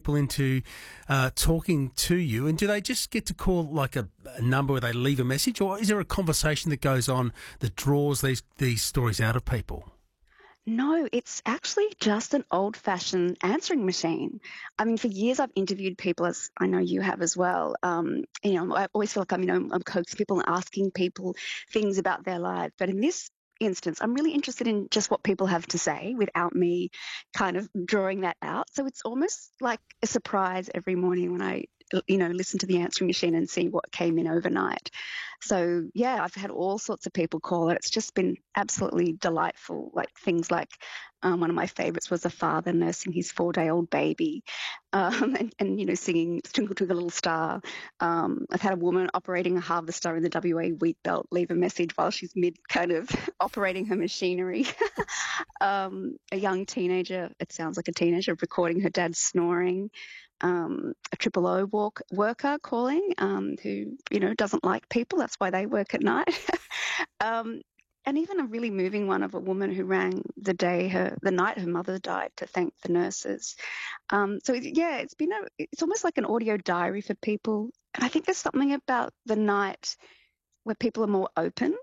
people into talking to you? And do they just get to call like a number where they leave a message, or is there a conversation that goes on that draws these stories out of people? No, it's actually just an old-fashioned answering machine. I mean, for years I've interviewed people, as I know you have as well. I always feel like I'm coaxing people and asking people things about their lives. But in this instance, I'm really interested in just what people have to say without me kind of drawing that out. So it's almost like a surprise every morning when I listen to the answering machine and see what came in overnight. So, yeah, I've had all sorts of people call it. It's just been absolutely delightful. Like things like one of my favourites was a father nursing his 4-day-old baby and singing Twinkle Twinkle Little Star. I've had a woman operating a harvester in the WA wheat belt leave a message while she's mid kind of operating her machinery. A young teenager, it sounds like a teenager, recording her dad snoring. A triple O worker calling who, doesn't like people. That's why they work at night. And even a really moving one of a woman who rang the night her mother died to thank the nurses. It's almost like an audio diary for people. And I think there's something about the night where people are more open.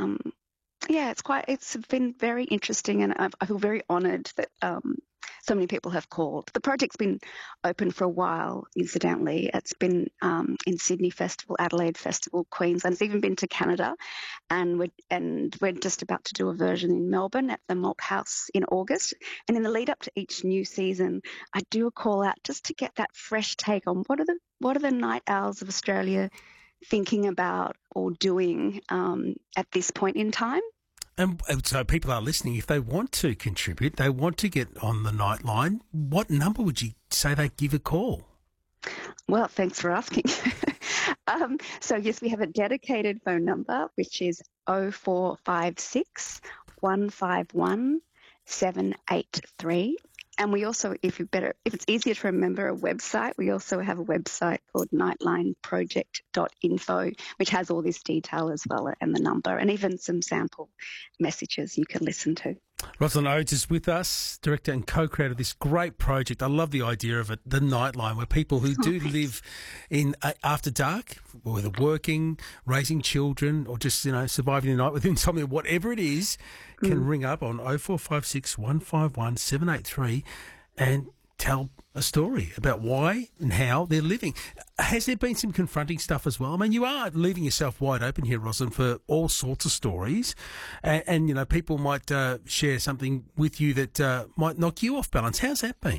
It's been very interesting, and I feel very honoured that so many people have called. The project's been open for a while, incidentally. It's been in Sydney Festival, Adelaide Festival, Queensland. It's even been to Canada. And we're just about to do a version in Melbourne at the Malt House in August. And in the lead up to each new season, I do a call out just to get that fresh take on what are the night owls of Australia thinking about or doing at this point in time. And so people are listening. If they want to contribute, they want to get on the Nightline, what number would you say they give a call? Well, thanks for asking. So, yes, we have a dedicated phone number, which is 0456 151 783. And we also, if it's easier to remember a website, we also have a website called nightlineproject.info, which has all this detail as well, and the number, and even some sample messages you can listen to. Rosalind Oates is with us, director and co-creator of this great project. I love the idea of it, the Nightline, where people who do live in after dark, whether working, raising children, or just surviving the night with insomnia, whatever it is, can ring up on 0456 151 783 and tell a story about why and how they're living. Has there been some confronting stuff as well? I mean, you are leaving yourself wide open here, Rosalind, for all sorts of stories. And people might share something with you that might knock you off balance. How's that been?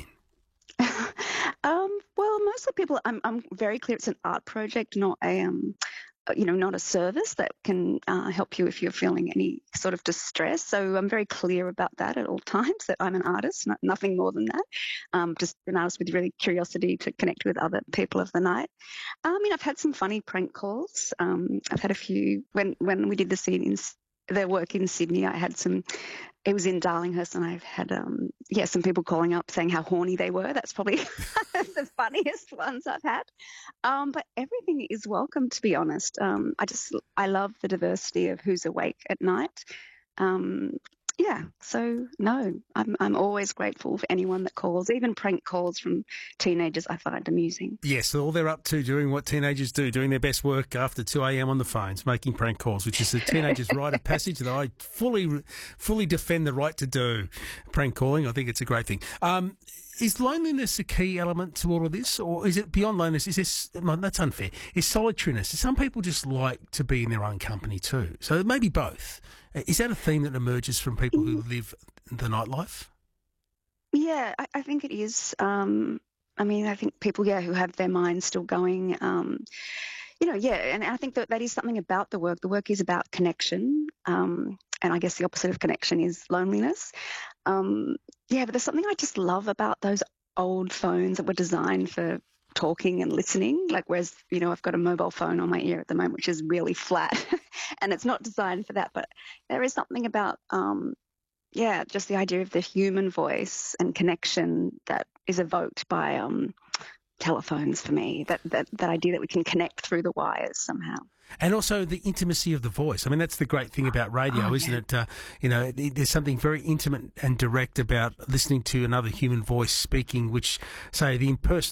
Well, mostly people, I'm very clear it's an art project, not not a service that can help you if you're feeling any sort of distress. So I'm very clear about that at all times, that I'm an artist, nothing more than that. Just an artist with really curiosity to connect with other people of the night. I've had some funny prank calls. I've had a few. When we did the scene in their work in Sydney, it was in Darlinghurst, and I've had some people calling up saying how horny they were. That's probably the funniest ones I've had. But everything is welcome, to be honest. I love the diversity of who's awake at night. So no, I'm always grateful for anyone that calls, even prank calls from teenagers I find amusing. Yes, all they're up to doing what teenagers do, doing their best work after 2 a.m. on the phones, making prank calls, which is the teenagers' rite of passage that I fully defend the right to do. Prank calling, I think it's a great thing. Is loneliness a key element to all of this, or is it beyond loneliness? That's unfair. Is solitariness? Some people just like to be in their own company too. So maybe both. Is that a theme that emerges from people who live the nightlife? Yeah, I think it is. I think people, who have their minds still going, and I think that is something about the work. The work is about connection, and I guess the opposite of connection is loneliness. But there's something I just love about those old phones that were designed for talking and listening. Like, whereas, I've got a mobile phone on my ear at the moment, which is really flat, and it's not designed for that. But there is something about, just the idea of the human voice and connection that is evoked by telephones for me. That idea that we can connect through the wires somehow. And also the intimacy of the voice. I mean, that's the great thing about radio, isn't it? There's something very intimate and direct about listening to another human voice speaking, which, say, the impersonal